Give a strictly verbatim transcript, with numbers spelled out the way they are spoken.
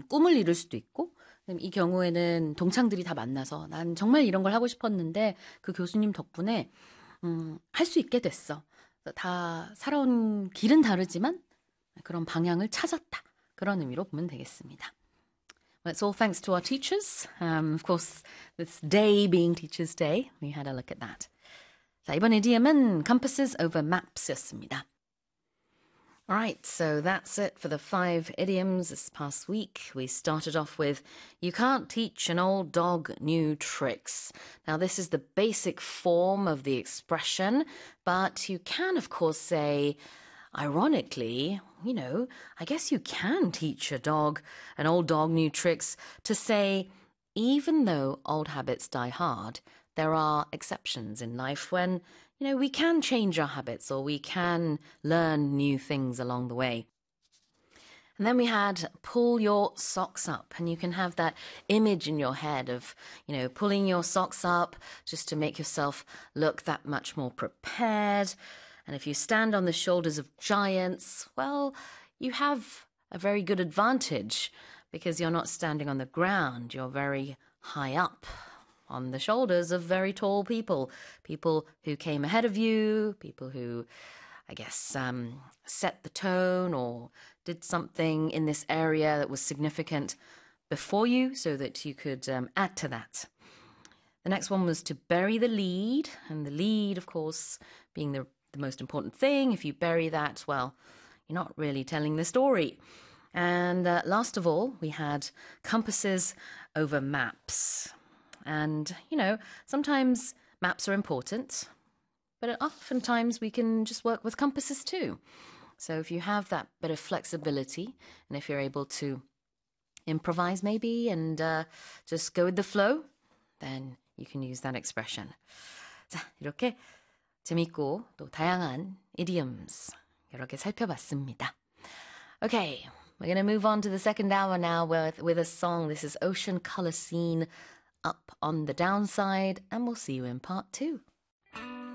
꿈을 이룰 수도 있고 이 경우에는 동창들이 다 만나서 난 정말 이런 걸 하고 싶었는데 그 교수님 덕분에 음, 할 수 있게 됐어. 다 살아온 길은 다르지만 그런 방향을 찾았다. 그런 의미로 보면 되겠습니다. Well, it's all thanks to our teachers. Um, of course, this day being Teachers' Day, we had a look at that. 자, 이번 idiom은 compasses over maps였습니다. Alright, so that's it for the five idioms this past week. We started off with, you can't teach an old dog new tricks. Now, this is the basic form of the expression, but you can, of course, say, ironically, you know, I guess you can teach a dog, an old dog new tricks, to say, even though old habits die hard, there are exceptions in life when, you know, we can change our habits or we can learn new things along the way. And then we had pull your socks up, and you can have that image in your head of, you know, pulling your socks up just to make yourself look that much more prepared. And if you stand on the shoulders of giants, well, you have a very good advantage because you're not standing on the ground. You're very high up on the shoulders of very tall people, people who came ahead of you, people who, I guess, um, set the tone or did something in this area that was significant before you so that you could um, add to that. The next one was to bury the lead, and the lead, of course, being the, the most important thing. If you bury that, well, you're not really telling the story. And uh, last of all, we had compasses over maps. And, you know, sometimes maps are important, but oftentimes we can just work with compasses too. So if you have that bit of flexibility, and if you're able to improvise maybe and uh, just go with the flow, then you can use that expression. 자, 이렇게 재밌고 또 다양한 idioms 여러 개 살펴봤습니다. Okay, we're going to move on to the second hour now with, with a song. This is Ocean Colour Scene, Up on the Downside, and we'll see you in part two.